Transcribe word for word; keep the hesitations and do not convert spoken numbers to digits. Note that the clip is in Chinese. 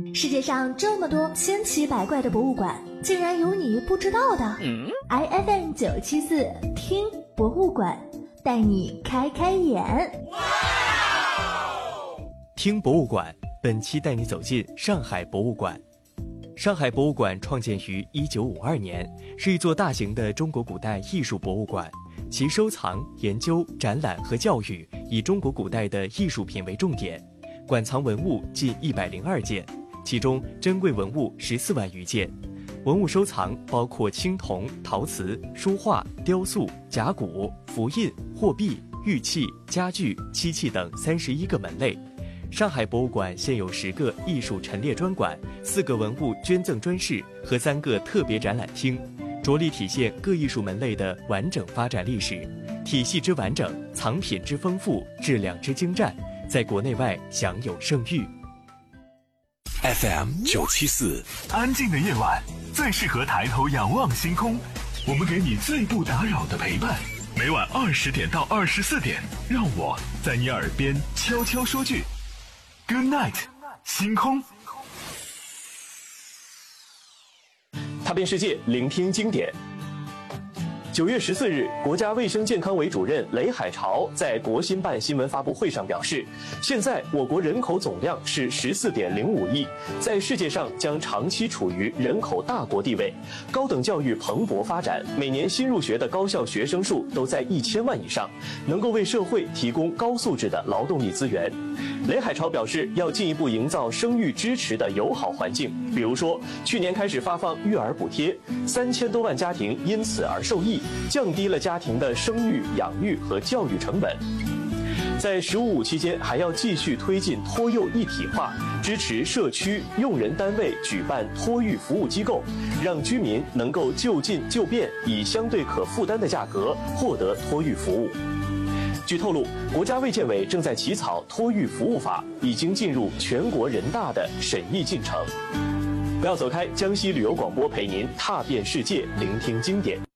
世界上这么多千奇百怪的博物馆，竟然有你不知道的。嗯、I F M 九七四听博物馆，带你开开眼。 听博物馆，本期带你走进上海博物馆。上海博物馆创建于一九五二年，是一座大型的中国古代艺术博物馆。其收藏、研究、展览和教育以中国古代的艺术品为重点，馆藏文物近一百零二件，其中珍贵文物十四万余件。文物收藏包括青铜、陶瓷、书画、雕塑、甲骨、符印、货币、玉器、家具、漆器等三十一个门类。上海博物馆现有十个艺术陈列专馆、四个文物捐赠专室和三个特别展览厅，着力体现各艺术门类的完整发展历史，体系之完整，藏品之丰富，质量之精湛，在国内外享有盛誉。 F M 九七四，安静的夜晚最适合抬头仰望星空，我们给你最不打扰的陪伴。每晚二十点到二十四点，让我在你耳边悄悄说句 Good night， 星空。 踏遍世界，聆听经典。九月十四日，国家卫生健康委主任雷海潮在国新办新闻发布会上表示，现在我国人口总量是十四点零五亿，在世界上将长期处于人口大国地位，高等教育蓬勃发展，每年新入学的高校学生数都在一千万以上，能够为社会提供高素质的劳动力资源。雷海潮表示，要进一步营造生育支持的友好环境，比如说，去年开始发放育儿补贴，三千多万家庭因此而受益，降低了家庭的生育、养育和教育成本。在“十五五”期间，还要继续推进托幼一体化，支持社区、用人单位举办托育服务机构，让居民能够就近就便，以相对可负担的价格获得托育服务。据透露，国家卫健委正在起草托育服务法，已经进入全国人大的审议进程。不要走开，江西旅游广播陪您踏遍世界，聆听经典。